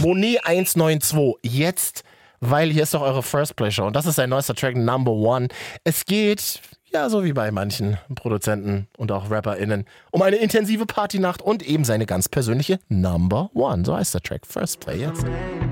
Monet 192. Jetzt, weil hier ist doch eure First Play Show. Und das ist sein neuester Track, Number One. Es geht, ja, so wie bei manchen Produzenten und auch RapperInnen, um eine intensive Partynacht und eben seine ganz persönliche Number One. So heißt der Track. First Play jetzt.